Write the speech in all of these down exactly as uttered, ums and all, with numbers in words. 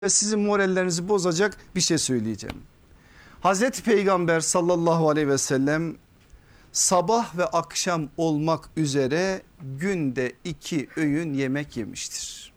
ve sizin morallerinizi bozacak bir şey söyleyeceğim. Hazreti Peygamber sallallahu aleyhi ve sellem sabah ve akşam olmak üzere günde iki öğün yemek yemiştir.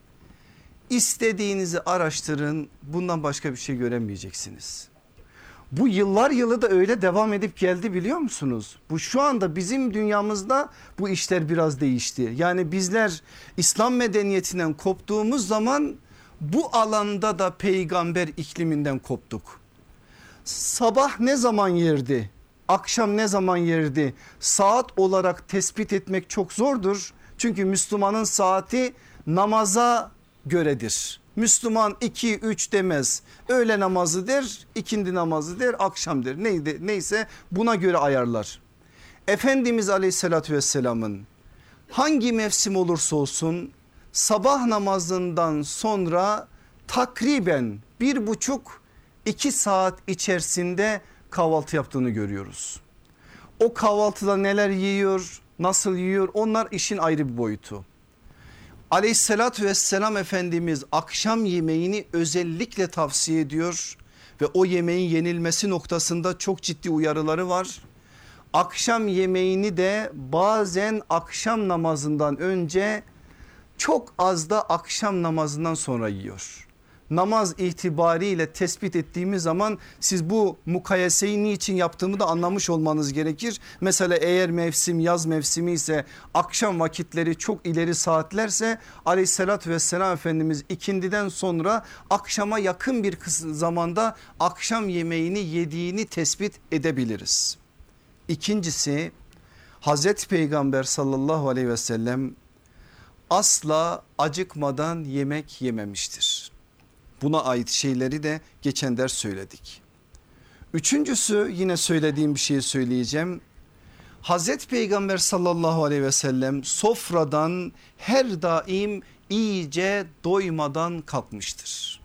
İstediğinizi araştırın, bundan başka bir şey göremeyeceksiniz. Bu yıllar yılı da öyle devam edip geldi, biliyor musunuz? Bu şu anda bizim dünyamızda bu işler biraz değişti. Yani bizler İslam medeniyetinden koptuğumuz zaman bu alanda da peygamber ikliminden koptuk. Sabah ne zaman yerdi? Akşam ne zaman yerdi? Saat olarak tespit etmek çok zordur. Çünkü Müslümanın saati namaza göredir. Müslüman iki üç demez. Öğle namazı der, ikindi namazı der, akşam der. Neydi, neyse buna göre ayarlar. Efendimiz aleyhissalatü vesselamın hangi mevsim olursa olsun sabah namazından sonra takriben bir buçuk iki saat içerisinde kahvaltı yaptığını görüyoruz. O kahvaltıda neler yiyor, nasıl yiyor, onlar işin ayrı bir boyutu. Aleyhissalatü vesselam Efendimiz akşam yemeğini özellikle tavsiye ediyor ve o yemeğin yenilmesi noktasında çok ciddi uyarıları var. Akşam yemeğini de bazen akşam namazından önce, çok az da akşam namazından sonra yiyor. Namaz itibariyle tespit ettiğimiz zaman siz bu mukayeseyi niçin yaptığımı da anlamış olmanız gerekir. Mesela eğer mevsim yaz mevsimi ise, akşam vakitleri çok ileri saatlerse aleyhissalatü vesselam Efendimiz ikindiden sonra akşama yakın bir zamanda akşam yemeğini yediğini tespit edebiliriz. İkincisi, Hazreti Peygamber sallallahu aleyhi ve sellem asla acıkmadan yemek yememiştir. Buna ait şeyleri de geçen ders söyledik. Üçüncüsü, yine söylediğim bir şeyi söyleyeceğim. Hazreti Peygamber sallallahu aleyhi ve sellem sofradan her daim iyice doymadan kalkmıştır.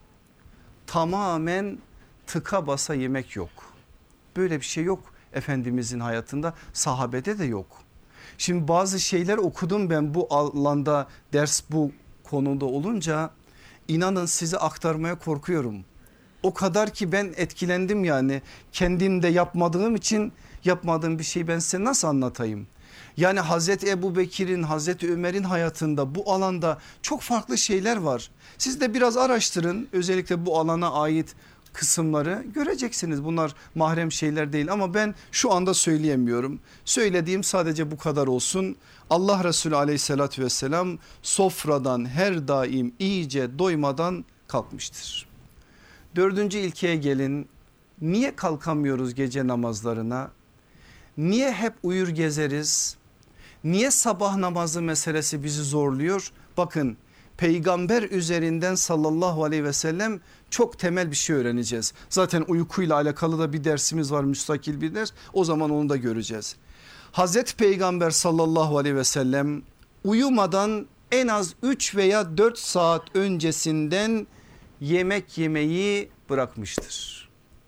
Tamamen tıka basa yemek yok. Böyle bir şey yok Efendimizin hayatında, sahabede de yok. Şimdi bazı şeyler okudum ben bu alanda, ders bu konuda olunca, İnanın size aktarmaya korkuyorum. O kadar ki ben etkilendim, yani kendimde yapmadığım için yapmadığım bir şeyi ben size nasıl anlatayım? Yani Hazreti Ebubekir'in, Hazreti Ömer'in hayatında bu alanda çok farklı şeyler var. Siz de biraz araştırın, özellikle bu alana ait kısımları göreceksiniz. Bunlar mahrem şeyler değil ama ben şu anda söyleyemiyorum. Söylediğim sadece bu kadar olsun. Allah Resulü aleyhissalatü vesselam sofradan her daim iyice doymadan kalkmıştır. Dördüncü ilkeye gelin. Niye kalkamıyoruz gece namazlarına? Niye hep uyur gezeriz? Niye sabah namazı meselesi bizi zorluyor? Bakın, peygamber üzerinden sallallahu aleyhi ve sellem çok temel bir şey öğreneceğiz. Zaten uykuyla alakalı da bir dersimiz var, müstakil bir ders, o zaman onu da göreceğiz. Hazreti Peygamber sallallahu aleyhi ve sellem uyumadan en az üç veya dört saat öncesinden yemek yemeyi bırakmıştır.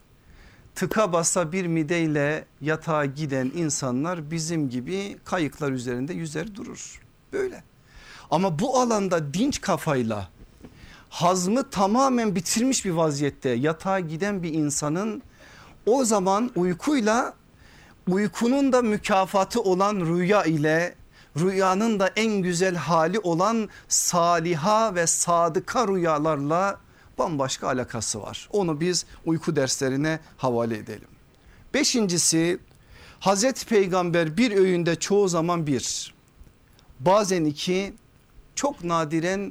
Tıka basa bir mideyle yatağa giden insanlar bizim gibi kayıklar üzerinde yüzer durur, böyle. Ama bu alanda dinç kafayla, hazmı tamamen bitirmiş bir vaziyette yatağa giden bir insanın, o zaman uykuyla, uykunun da mükafatı olan rüya ile, rüyanın da en güzel hali olan saliha ve sadıka rüyalarla bambaşka alakası var. Onu biz uyku derslerine havale edelim. Beşincisi, Hazreti Peygamber bir öğünde çoğu zaman bir, bazen iki, çok nadiren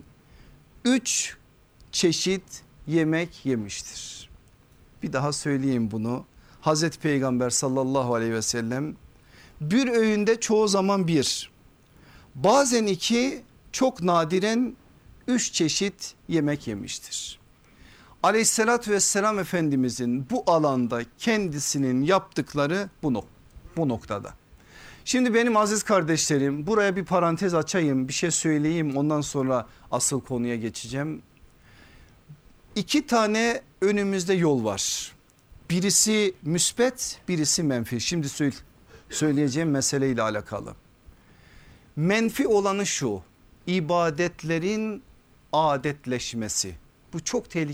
üç çeşit yemek yemiştir. Bir daha söyleyeyim bunu. Hazreti Peygamber sallallahu aleyhi ve sellem bir öğünde çoğu zaman bir, bazen iki, çok nadiren üç çeşit yemek yemiştir. Aleyhissalatü vesselam Efendimizin bu alanda kendisinin yaptıkları bu, bu noktada. Şimdi benim aziz kardeşlerim, buraya bir parantez açayım, bir şey söyleyeyim, ondan sonra asıl konuya geçeceğim. İki tane önümüzde yol var. Birisi müsbet, birisi menfi. Şimdi söyleyeceğim meseleyle alakalı. Menfi olanı şu: ibadetlerin adetleşmesi. Bu çok tehlikeli.